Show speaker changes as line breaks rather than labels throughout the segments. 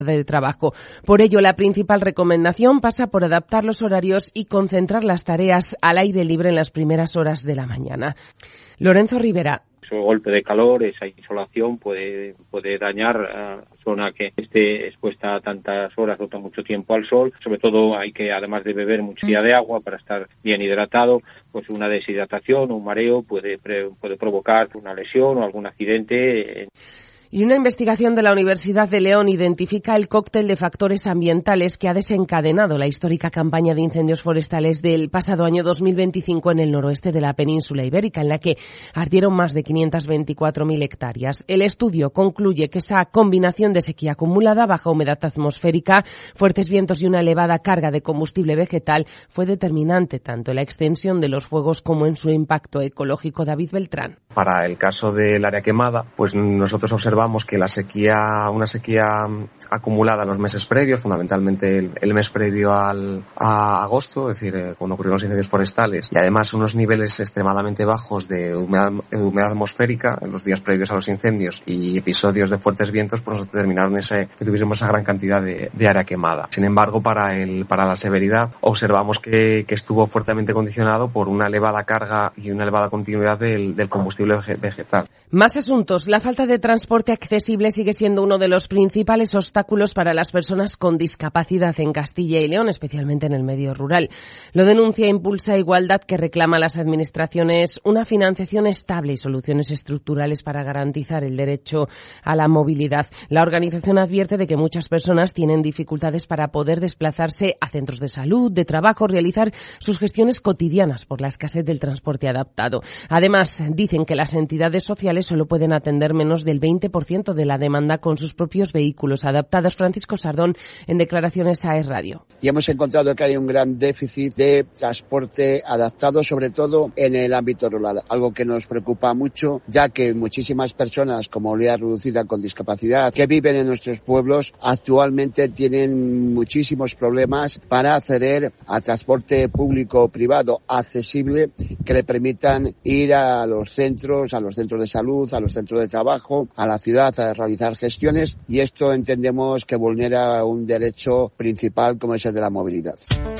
de trabajo. Por ello, la principal recomendación pasa por adaptar los horarios y concentrar las tareas al aire libre en las primeras horas de la mañana. Lorenzo Rivera.
Ese golpe de calor, esa insolación puede dañar a la zona que esté expuesta a tantas horas o tan mucho tiempo al sol. Sobre todo hay que, además de beber mucha de agua para estar bien hidratado, pues una deshidratación o un mareo puede provocar una lesión o algún accidente.
Y una investigación de la Universidad de León identifica el cóctel de factores ambientales que ha desencadenado la histórica campaña de incendios forestales del pasado año 2025 en el noroeste de la península ibérica, en la que ardieron más de 524.000 hectáreas. El estudio concluye que esa combinación de sequía acumulada, baja humedad atmosférica, fuertes vientos y una elevada carga de combustible vegetal fue determinante tanto en la extensión de los fuegos como en su impacto ecológico. David Beltrán.
Para el caso del área quemada, pues nosotros observamos que una sequía acumulada en los meses previos, fundamentalmente el mes previo a agosto, es decir, cuando ocurrieron los incendios forestales, y además unos niveles extremadamente bajos de humedad atmosférica en los días previos a los incendios y episodios de fuertes vientos, pues nos determinaron que tuviésemos esa gran cantidad de área quemada. Sin embargo, para la severidad observamos que estuvo fuertemente condicionado por una elevada carga y una elevada continuidad del combustible vegetal.
Más asuntos. La falta de transporte accesible sigue siendo uno de los principales obstáculos para las personas con discapacidad en Castilla y León, especialmente en el medio rural. Lo denuncia Impulsa Igualdad, que reclama a las administraciones una financiación estable y soluciones estructurales para garantizar el derecho a la movilidad. La organización advierte de que muchas personas tienen dificultades para poder desplazarse a centros de salud, de trabajo, realizar sus gestiones cotidianas por la escasez del transporte adaptado. Además, dicen que las entidades sociales solo pueden atender menos del 20% de la demanda con sus propios vehículos adaptados. Francisco Sardón, en declaraciones a Es Radio.
Y hemos encontrado que hay un gran déficit de transporte adaptado, sobre todo en el ámbito rural, algo que nos preocupa mucho, ya que muchísimas personas con movilidad reducida, con discapacidad, que viven en nuestros pueblos, actualmente tienen muchísimos problemas para acceder a transporte público o privado accesible que le permitan ir a los centros de salud, a los centros de trabajo, a la ciudad a realizar gestiones, y esto entendemos que vulnera un derecho principal como es el de la movilidad.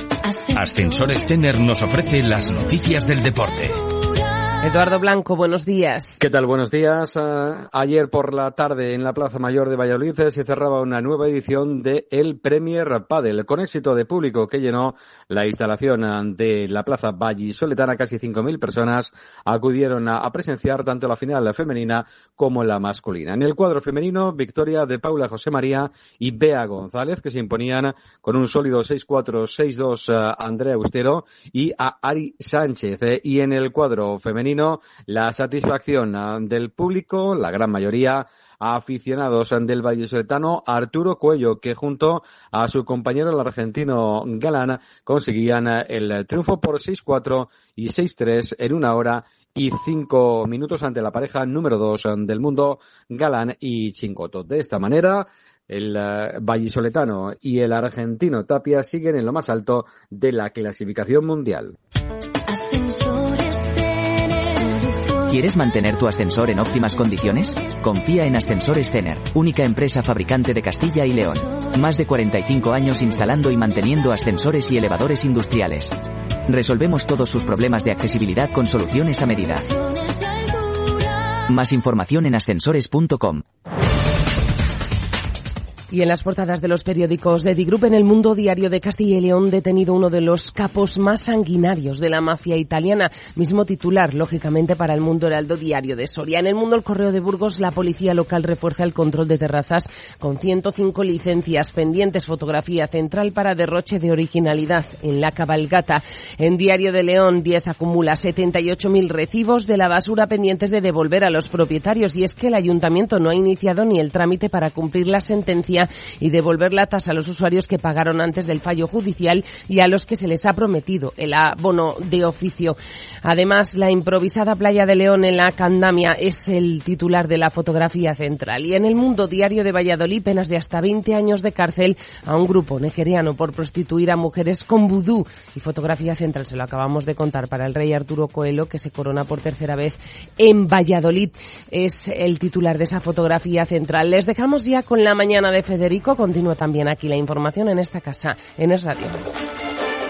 Ascensores Tenner nos ofrece las noticias del deporte.
Eduardo Blanco, buenos días.
¿Qué tal? Buenos días. Ayer por la tarde en la Plaza Mayor de Valladolid se cerraba una nueva edición de el Premier Padel, con éxito de público que llenó la instalación de la Plaza Vallisoletana. Casi 5.000 personas acudieron a presenciar tanto la final femenina como la masculina. En el cuadro femenino, victoria de Paula José María y Bea González, que se imponían con un sólido 6-4, 6-2 a Andrea Austero y a Ari Sánchez. Y en el cuadro femenino, la satisfacción del público, la gran mayoría aficionados del vallisoletano, Arturo Cuello, que junto a su compañero el argentino Galán conseguían el triunfo por 6-4 y 6-3 en 1 hora y 5 minutos ante la pareja número 2 del mundo, Galán y Chincoto. De esta manera, el vallisoletano y el argentino Tapia siguen en lo más alto de la clasificación mundial.
¿Quieres mantener tu ascensor en óptimas condiciones? Confía en Ascensores Tenner, única empresa fabricante de Castilla y León. Más de 45 años instalando y manteniendo ascensores y elevadores industriales. Resolvemos todos sus problemas de accesibilidad con soluciones a medida. Más información en ascensores.com.
Y en las portadas de los periódicos de Digroup, en El Mundo, Diario de Castilla y León, detenido uno de los capos más sanguinarios de la mafia italiana. Mismo titular, lógicamente, para El Mundo, Heraldo, Diario de Soria. En El Mundo, El Correo de Burgos, la policía local refuerza el control de terrazas con 105 licencias pendientes. Fotografía central para derroche de originalidad en la cabalgata. En Diario de León, 10 acumula 78.000 recibos de la basura pendientes de devolver a los propietarios. Y es que el ayuntamiento no ha iniciado ni el trámite para cumplir la sentencia y devolver la tasa a los usuarios que pagaron antes del fallo judicial y a los que se les ha prometido el abono de oficio. Además, la improvisada playa de León en la Candamia es el titular de la fotografía central. Y en El Mundo, Diario de Valladolid, penas de hasta 20 años de cárcel a un grupo nigeriano por prostituir a mujeres con vudú. Y fotografía central, se lo acabamos de contar, para el rey Arturo Coelho, que se corona por tercera vez en Valladolid. Es el titular de esa fotografía central. Les dejamos ya con la mañana de Federico. Continúa también aquí la información en esta casa, en Es Radio.